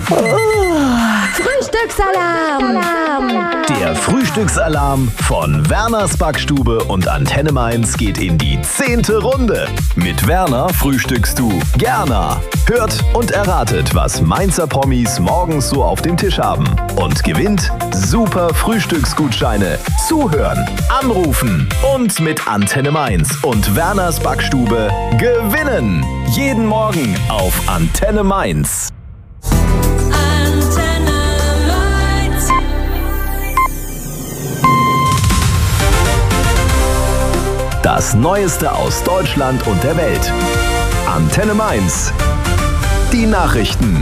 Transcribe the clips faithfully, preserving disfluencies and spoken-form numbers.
Frühstücksalarm! Der Frühstücksalarm von Werners Backstube und Antenne Mainz geht in die zehnte Runde. Mit Werner frühstückst du gerne. Hört und erratet, was Mainzer Promis morgens so auf dem Tisch haben. Und gewinnt super Frühstücksgutscheine. Zuhören, anrufen und mit Antenne Mainz und Werners Backstube gewinnen. Jeden Morgen auf Antenne Mainz. Das Neueste aus Deutschland und der Welt. Antenne Mainz. Die Nachrichten.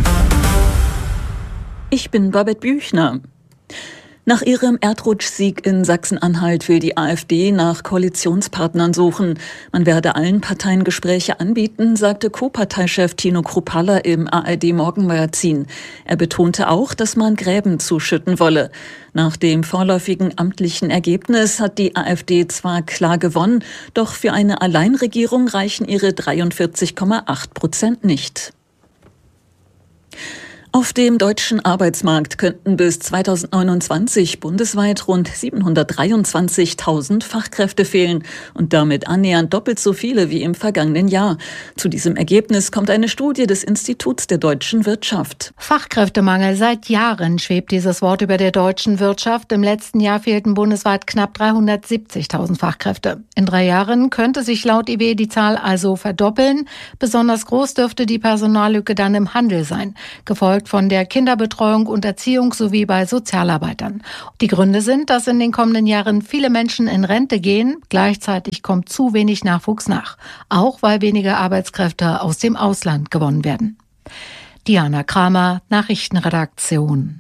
Ich bin Babette Büchner. Nach ihrem Erdrutschsieg in Sachsen-Anhalt will die AfD nach Koalitionspartnern suchen. Man werde allen Parteien Gespräche anbieten, sagte Co-Parteichef Tino Kruppalla im A R D-Morgenmagazin. Er betonte auch, dass man Gräben zuschütten wolle. Nach dem vorläufigen amtlichen Ergebnis hat die AfD zwar klar gewonnen, doch für eine Alleinregierung reichen ihre dreiundvierzig Komma acht Prozent nicht. Auf dem deutschen Arbeitsmarkt könnten bis zweitausendneunundzwanzig bundesweit rund siebenhundertdreiundzwanzigtausend Fachkräfte fehlen und damit annähernd doppelt so viele wie im vergangenen Jahr. Zu diesem Ergebnis kommt eine Studie des Instituts der deutschen Wirtschaft. Fachkräftemangel. Seit Jahren schwebt dieses Wort über der deutschen Wirtschaft. Im letzten Jahr fehlten bundesweit knapp dreihundertsiebzigtausend Fachkräfte. In drei Jahren könnte sich laut I W die Zahl also verdoppeln. Besonders groß dürfte die Personallücke dann im Handel sein, gefolgt von der Kinderbetreuung und Erziehung sowie bei Sozialarbeitern. Die Gründe sind, dass in den kommenden Jahren viele Menschen in Rente gehen. Gleichzeitig kommt zu wenig Nachwuchs nach, auch weil weniger Arbeitskräfte aus dem Ausland gewonnen werden. Diana Kramer, Nachrichtenredaktion.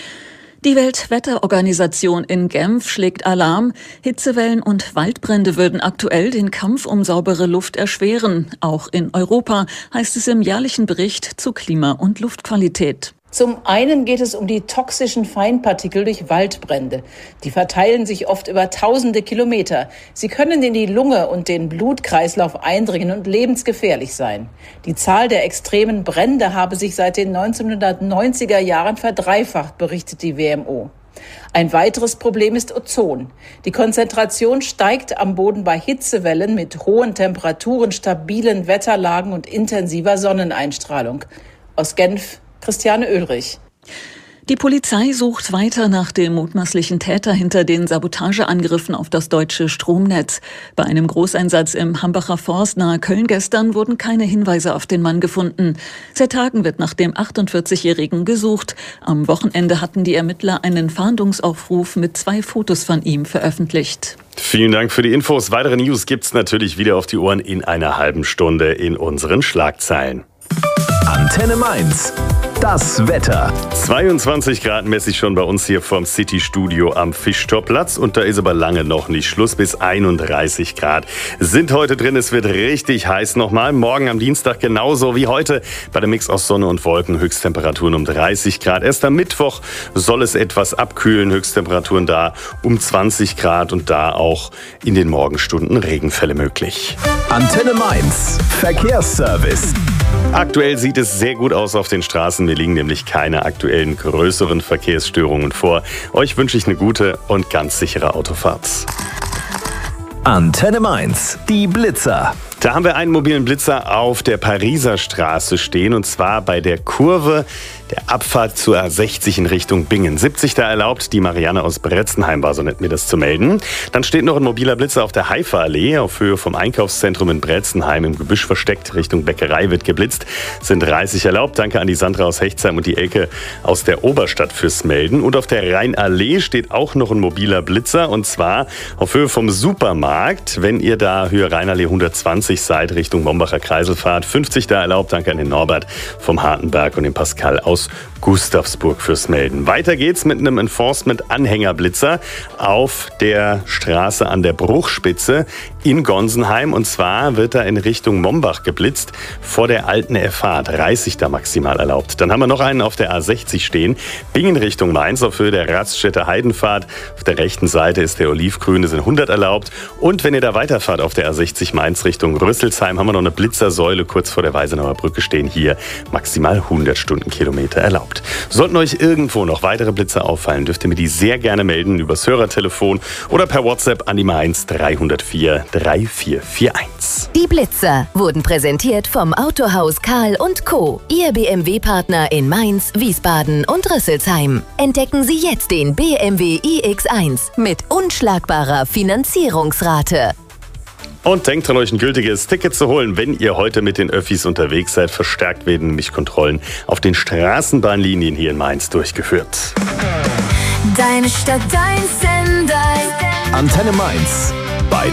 Die Weltwetterorganisation in Genf schlägt Alarm. Hitzewellen und Waldbrände würden aktuell den Kampf um saubere Luft erschweren. Auch in Europa, heißt es im jährlichen Bericht zu Klima- und Luftqualität. Zum einen geht es um die toxischen Feinpartikel durch Waldbrände. Die verteilen sich oft über tausende Kilometer. Sie können in die Lunge und den Blutkreislauf eindringen und lebensgefährlich sein. Die Zahl der extremen Brände habe sich seit den neunzehnhundertneunziger Jahren verdreifacht, berichtet die W M O. Ein weiteres Problem ist Ozon. Die Konzentration steigt am Boden bei Hitzewellen mit hohen Temperaturen, stabilen Wetterlagen und intensiver Sonneneinstrahlung. Aus Genf, Christiane Oehlrich. Die Polizei sucht weiter nach dem mutmaßlichen Täter hinter den Sabotageangriffen auf das deutsche Stromnetz. Bei einem Großeinsatz im Hambacher Forst nahe Köln gestern wurden keine Hinweise auf den Mann gefunden. Seit Tagen wird nach dem achtundvierzigjährigen gesucht. Am Wochenende hatten die Ermittler einen Fahndungsaufruf mit zwei Fotos von ihm veröffentlicht. Vielen Dank für die Infos. Weitere News gibt's natürlich wieder auf die Ohren in einer halben Stunde in unseren Schlagzeilen. Antenne Mainz. Das Wetter. zweiundzwanzig Grad messe ich schon bei uns hier vom City-Studio am Fischtorplatz. Und da ist aber lange noch nicht Schluss. Bis einunddreißig Grad sind heute drin. Es wird richtig heiß nochmal. Morgen am Dienstag genauso wie heute. Bei dem Mix aus Sonne und Wolken Höchsttemperaturen um dreißig Grad. Erst am Mittwoch soll es etwas abkühlen. Höchsttemperaturen da um zwanzig Grad und da auch in den Morgenstunden Regenfälle möglich. Antenne Mainz. Verkehrsservice. Aktuell sieht es sehr gut aus auf den Straßen. Mir liegen nämlich keine aktuellen größeren Verkehrsstörungen vor. Euch wünsche ich eine gute und ganz sichere Autofahrt. Antenne Mainz. Die Blitzer. Da haben wir einen mobilen Blitzer auf der Pariser Straße stehen und zwar bei der Kurve der Abfahrt zur A sechzig in Richtung Bingen. siebzig da erlaubt, die Marianne aus Bretzenheim war so nett, mir das zu melden. Dann steht noch ein mobiler Blitzer auf der Haifa-Allee auf Höhe vom Einkaufszentrum in Bretzenheim im Gebüsch versteckt. Richtung Bäckerei wird geblitzt. Sind dreißig erlaubt. Danke an die Sandra aus Hechtsheim und die Elke aus der Oberstadt fürs Melden. Und auf der Rheinallee steht auch noch ein mobiler Blitzer und zwar auf Höhe vom Supermarkt. Wenn ihr da Höhe Rheinallee hundertzwanzig seid, Richtung Mombacher Kreisel fahrt, fünfzig da erlaubt. Danke an den Norbert vom Hartenberg und den Pascal aus Gustavsburg fürs Melden. Weiter geht's mit einem Enforcement-Anhängerblitzer auf der Straße an der Bruchspitze in Gonsenheim. Und zwar wird da in Richtung Mombach geblitzt vor der alten F H. dreißig da maximal erlaubt. Dann haben wir noch einen auf der A sechzig stehen. Bingen Richtung Mainz auf Höhe der Raststätter Heidenfahrt. Auf der rechten Seite ist der Olivgrüne, sind hundert erlaubt. Und wenn ihr da weiterfahrt auf der A sechzig Mainz Richtung Rüsselsheim, haben wir noch eine Blitzersäule kurz vor der Weisenauer Brücke stehen. Hier maximal hundert Stundenkilometer erlaubt. Sollten euch irgendwo noch weitere Blitzer auffallen, dürft ihr mir die sehr gerne melden übers Hörertelefon oder per WhatsApp an die Mainz drei null vier drei vier vier eins. Die Blitzer wurden präsentiert vom Autohaus Karl und Co., Ihr B M W-Partner in Mainz, Wiesbaden und Rüsselsheim. Entdecken Sie jetzt den B M W i X eins mit unschlagbarer Finanzierungsrate. Und denkt dran, euch ein gültiges Ticket zu holen, wenn ihr heute mit den Öffis unterwegs seid. Verstärkt werden nämlich Kontrollen auf den Straßenbahnlinien hier in Mainz durchgeführt. Deine Stadt, dein Sender. Antenne Mainz.